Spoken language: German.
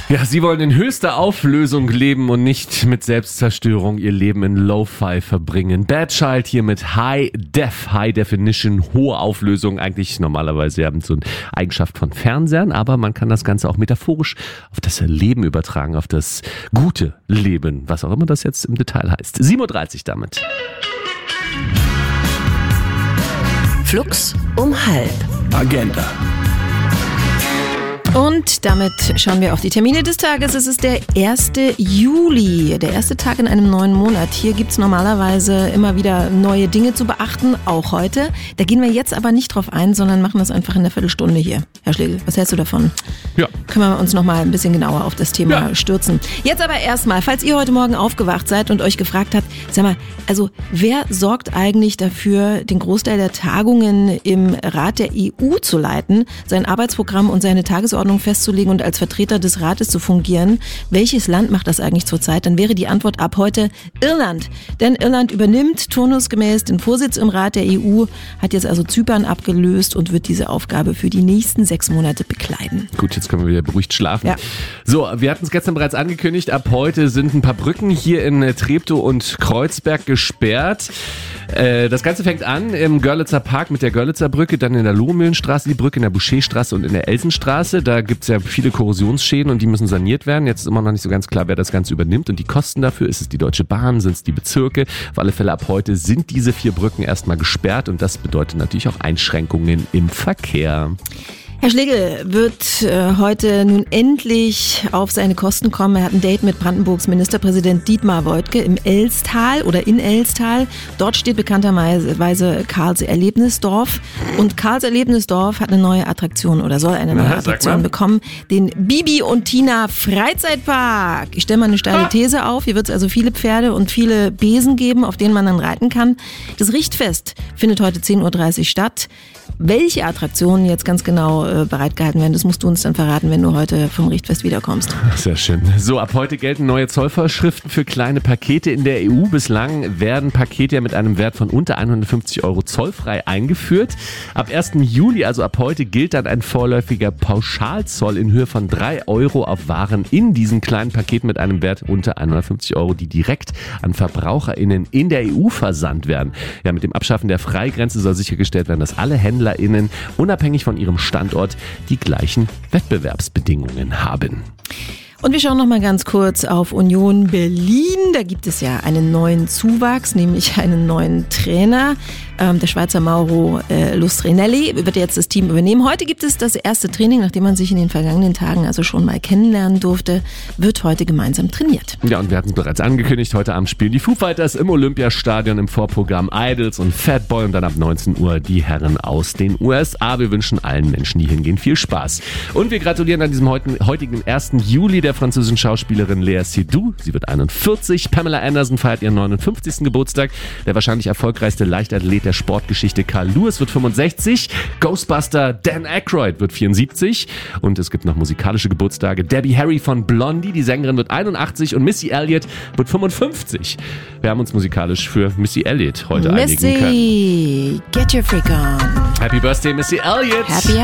Ja, sie wollen in höchster Auflösung leben und nicht mit Selbstzerstörung ihr Leben in Lo-Fi verbringen. Bad Child hier mit High Definition, hohe Auflösung. Eigentlich normalerweise haben so eine Eigenschaft von Fernsehern, aber man kann das Ganze auch metaphorisch auf das Leben übertragen, auf das gute Leben, was auch immer das jetzt im Detail heißt. 7.30 Uhr damit. Flux um halb. Agenda. Und damit schauen wir auf die Termine des Tages. Es ist der 1. Juli, der erste Tag in einem neuen Monat. Hier gibt es normalerweise immer wieder neue Dinge zu beachten, auch heute. Da gehen wir jetzt aber nicht drauf ein, sondern machen das einfach in der Viertelstunde hier. Herr Schlegel, was hältst du davon? Ja. Können wir uns noch mal ein bisschen genauer auf das Thema stürzen. Jetzt aber erstmal, falls ihr heute Morgen aufgewacht seid und euch gefragt habt, sag mal, also wer sorgt eigentlich dafür, den Großteil der Tagungen im Rat der EU zu leiten, sein Arbeitsprogramm und seine Tagesordnung festzulegen und als Vertreter des Rates zu fungieren? Welches Land macht das eigentlich zurzeit? Dann wäre die Antwort ab heute Irland. Denn Irland übernimmt turnusgemäß den Vorsitz im Rat der EU, hat jetzt also Zypern abgelöst und wird diese Aufgabe für die nächsten 6 Monate bekleiden. Gut, jetzt können wir wieder beruhigt schlafen. Ja. So, wir hatten es gestern bereits angekündigt, ab heute sind ein paar Brücken hier in Treptow und Kreuzberg gesperrt. Das Ganze fängt an im Görlitzer Park mit der Görlitzer Brücke, dann in der Lohmühlenstraße die Brücke, in der Boucherstraße und in der Elsenstraße. Da gibt es ja viele Korrosionsschäden und die müssen saniert werden. Jetzt ist immer noch nicht so ganz klar, wer das Ganze übernimmt und die Kosten dafür. Ist es die Deutsche Bahn, sind es die Bezirke? Auf alle Fälle ab heute sind diese 4 Brücken erstmal gesperrt und das bedeutet natürlich auch Einschränkungen im Verkehr. Herr Schlegel wird heute nun endlich auf seine Kosten kommen. Er hat ein Date mit Brandenburgs Ministerpräsident Dietmar Woidke im Elstal oder in Elstal. Dort steht bekannterweise Karls Erlebnisdorf. Und Karls Erlebnisdorf hat eine neue Attraktion oder soll eine neue Attraktion bekommen. Den Bibi und Tina Freizeitpark. Ich stelle mal eine steile These auf. Hier wird es also viele Pferde und viele Besen geben, auf denen man dann reiten kann. Das Richtfest findet heute 10.30 Uhr statt. Welche Attraktionen jetzt ganz genau bereitgehalten werden, das musst du uns dann verraten, wenn du heute vom Richtfest wiederkommst. Sehr schön. So, ab heute gelten neue Zollvorschriften für kleine Pakete in der EU. Bislang werden Pakete ja mit einem Wert von unter 150 € zollfrei eingeführt. Ab 1. Juli, also ab heute, gilt dann ein vorläufiger Pauschalzoll in Höhe von 3 € auf Waren in diesen kleinen Paketen mit einem Wert unter 150 €, die direkt an VerbraucherInnen in der EU versandt werden. Ja, mit dem Abschaffen der Freigrenze soll sichergestellt werden, dass alle HändlerInnen unabhängig von ihrem Standort die gleichen Wettbewerbsbedingungen haben. Und wir schauen noch mal ganz kurz auf Union Berlin. Da gibt es ja einen neuen Zuwachs, nämlich einen neuen Trainer. Der Schweizer Mauro Lustrinelli wird jetzt das Team übernehmen. Heute gibt es das erste Training, nachdem man sich in den vergangenen Tagen also schon mal kennenlernen durfte, wird heute gemeinsam trainiert. Ja, und wir hatten es bereits angekündigt, heute Abend spielen die Foo Fighters im Olympiastadion, im Vorprogramm Idols und Fatboy und dann ab 19 Uhr die Herren aus den USA. Wir wünschen allen Menschen, die hingehen, viel Spaß. Und wir gratulieren an diesem heutigen 1. Juli der französischen Schauspielerin Léa Seydoux. Sie wird 41. Pamela Anderson feiert ihren 59. Geburtstag. Der wahrscheinlich erfolgreichste Leichtathlet der Sportgeschichte Carl Lewis wird 65. Ghostbuster Dan Aykroyd wird 74. Und es gibt noch musikalische Geburtstage. Debbie Harry von Blondie, die Sängerin, wird 81 und Missy Elliott wird 55. Wir haben uns musikalisch für Missy Elliott heute einigen können. Missy, get your freak on. Happy Birthday, Missy Elliott. Happy